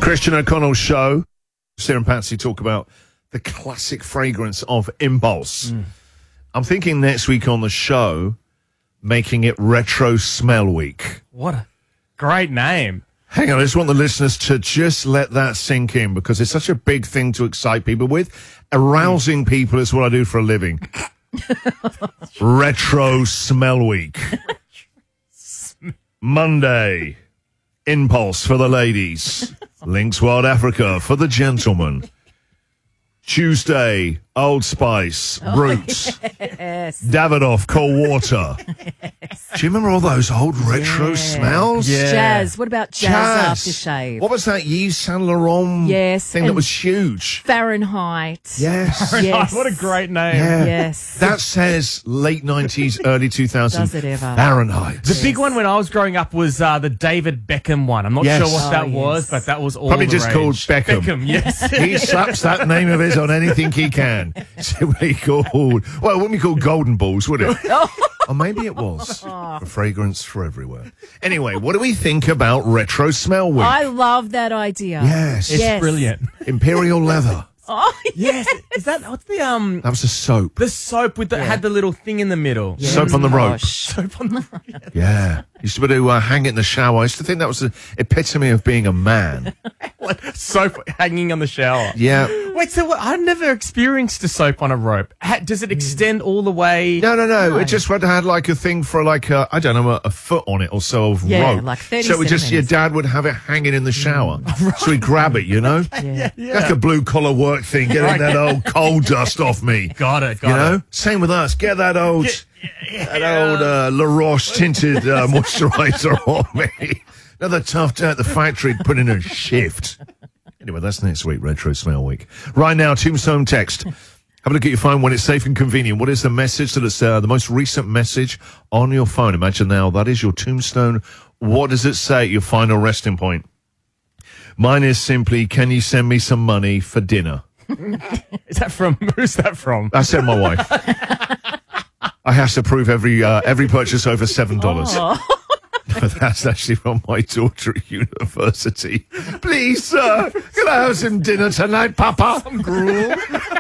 Christian O'Connell's show. Sarah and Patsy talk about the classic fragrance of Impulse. I'm thinking next week on the show, making it Retro Smell Week. What a great name. Hang on, I just want the listeners to just let that sink in because it's such a big thing to excite people with. Arousing people is what I do for a living. Retro Smell Week. Monday, Impulse for the ladies. Lynx Wild Africa for the gentlemen. Tuesday, Old Spice, Roots. Yes. Davidoff, Cold Water. Do you remember all those old retro smells? Yeah. Jazz. What about Jazz aftershave? What was that Yves Saint Laurent Yes, thing that and was huge? Fahrenheit. Yes. Yes. What a great name. Yeah. Yes. That says late 90s, early 2000s. Does it ever? Fahrenheit. The big one when I was growing up was the David Beckham one. I'm not Yes. sure what that Oh, was, yes. but that was all Probably the just rage. called Beckham. Beckham, yes. He slaps that name of his on anything he can. Simply called, well, it wouldn't be called Golden Balls, would it? Or maybe it was. A fragrance for everywhere. Anyway, what do we think about Retro Smell Week? I love that idea. Yes. It's Yes. brilliant. Imperial Leather. Oh, Yes. Is that, what's the That was a soap. soap with the, had the little thing in the middle? yeah. Soap on the rope. Gosh. Soap on the Yeah. Used to be able to hang it in the shower. I used to think that was the epitome of being a man. soap hanging on the shower. Yeah. Wait, so what, I never experienced a soap on a rope. Does it extend all the way? No. It just had like a thing for like I don't know, a foot on it or so of Yeah, rope. like 30 so it just your centimetres. dad would have it hanging in the shower. So he'd grab it, you know? Yeah. Like a blue collar work thing, getting that old coal dust off me. Got it. You know? Same with us. Get that old La Roche tinted moisturizer on me. Another tough day at the factory, put in a shift. Anyway, that's next week, Retro Smell Week. Right now, Tombstone text. Have a look at your phone when it's safe and convenient. What is the message that is the most recent message on your phone? Imagine now that is your Tombstone. What does it say at your final resting point? Mine is simply, can you send me some money for dinner? Is that from, who's that from? I sent my wife. I have to prove every purchase over $7. That's actually from my daughter at university. Please, sir, can I have some dinner tonight, Papa? Some gruel.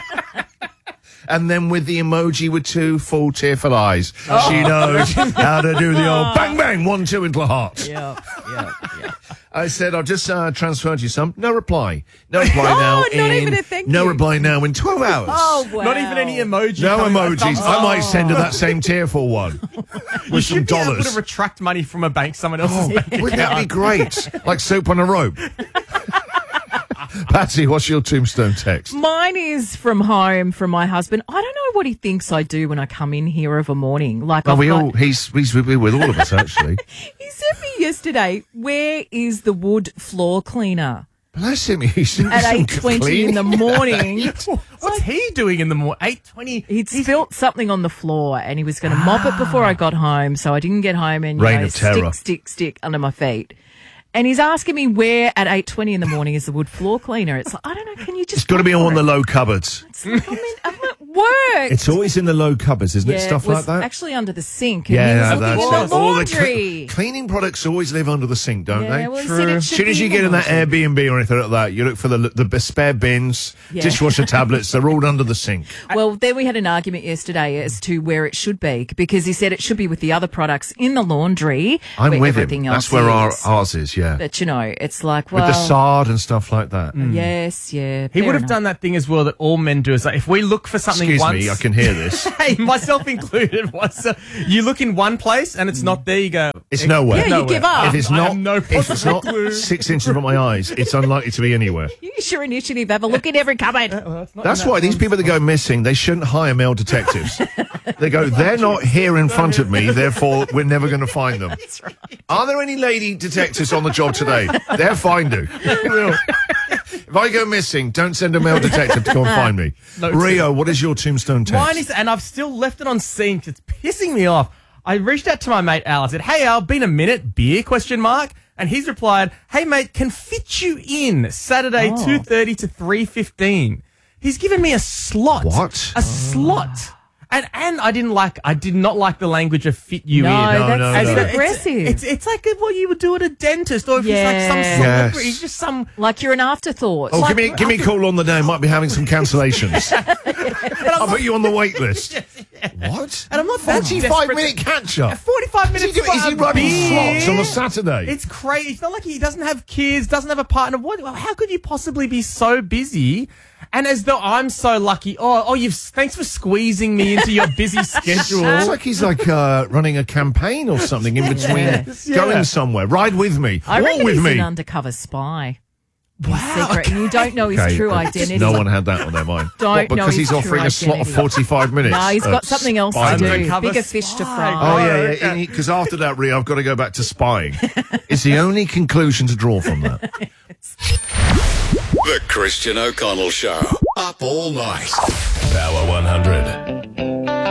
And then with the emoji with two full tearful eyes. She knows how to do the old bang, bang, 1, 2 into the heart. Yeah. I said, I'll just transferred you some. No reply. No reply now. not even a thank No you. reply now in 12 hours. Oh, wow. Not even any emoji. No coming back, emojis. thumbs I up. might send her that same tearful one with some Should be able dollars. to retract money from a bank, someone else's bank Wouldn't that be account. great? Like soap on a rope. Patsy, what's your Tombstone text? Mine is from home from my husband. I don't know what he thinks I do when I come in here of a morning. Like Oh, he's he's with all of us, actually. he said me yesterday, where is the wood floor cleaner? Bless him. He's doing At some 8:20 in the cleaning. morning. What's he doing in the morning? 8:20. He'd spilt something on the floor and he was going to mop it before I got home, so I didn't get home and Reign of terror. stick under my feet. And he's asking me where at 8:20 in the morning is the wood floor cleaner. It's like, I don't know, can you just... It's got to be look on for the it? low cupboards. I'm at work. It's always in the low cupboards, isn't it? Stuff it was like that. actually under the sink. And Yeah, he was that's looking in it. the All laundry. cleaning products always live under the sink, don't Yeah, they? well, he said it As should soon as be you in get the in that laundry. Airbnb or anything like that, you look for the spare bins, Yeah. dishwasher tablets. They're all under the sink. Well, then we had an argument yesterday as to where it should be, because he said it should be with the other products in the laundry. I'm where with everything him. else That's where is. ours is, yeah. But, you know, it's like, well... With the sard and stuff like that. Yes, yeah. He fair would have enough. done that thing as well that all men do. Is like if we look for something Excuse once, me, I can hear this. hey, myself included. You look in one place and it's not there. You go, It's nowhere. Yeah, you nowhere. give up. If it's I not, have no if it's possible not clue. 6 inches above my eyes, it's unlikely to be anywhere. Use your initiative. Have a look in every cupboard. That's why these people that go missing, they shouldn't hire male detectives. They go, they're not here in front of me, therefore we're never going to find them. That's right. Are there any lady detectives on the job today? They'll find you. If I go missing, don't send a male detective to go and find me. No, Rio, what is your Tombstone text? Mine is, and I've still left it on sync. It's pissing me off. I reached out to my mate Al. I said, "Hey Al, been a minute? Beer?" ? And he's replied, "Hey mate, can fit you in Saturday 2:30 to 3:15." He's given me a slot. What? A slot. And I did not like the language of fit you No, in. that's no. aggressive. It's like what you would do at a dentist, or if he's like some Yeah. celebrity, Yes. he's just some. Like you're an afterthought. Oh, give me a call on the day. I might be having some cancellations. I'll put you on the wait list. What? And I'm not that 45-minute catch-up. 45 minutes. Is he running beer? slots on a Saturday? It's crazy. It's not like he doesn't have kids, doesn't have a partner. How could you possibly be so busy? And as though I'm so lucky. Thanks for squeezing me into your busy schedule. It's like he's running a campaign or something in between Yes, yeah. going somewhere. Ride with me. I Walk reckon with he's me. an undercover spy. Wow, Secret, and you don't know his Okay, true but identity. No one had that on their mind. Don't know because his he's true offering a slot of identity. 45 minutes. No, he's got something else to spying. do. Undercover Bigger fish to spy. fry. Oh, yeah. Because after that, Rhea, I've got to go back to spying. It's the only conclusion to draw from that. The Christian O'Connell Show. Up all night. Power 100.